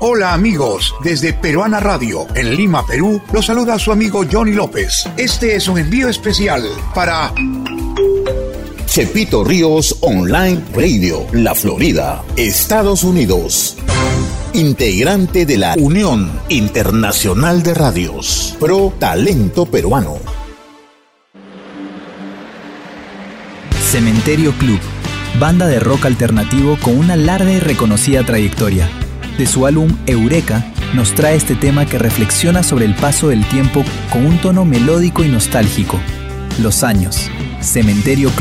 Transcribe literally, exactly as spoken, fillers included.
Hola amigos, desde Peruana Radio, en Lima, Perú, los saluda su amigo Johnny López. Este es un envío especial para Chepito Ríos Online Radio, La Florida, Estados Unidos. Integrante de la Unión Internacional de Radios, Pro Talento Peruano. Cementerio Club, banda de rock alternativo con una larga y reconocida trayectoria. De su álbum Eureka, nos trae este tema que reflexiona sobre el paso del tiempo con un tono melódico y nostálgico. Los años. Cementerio Club.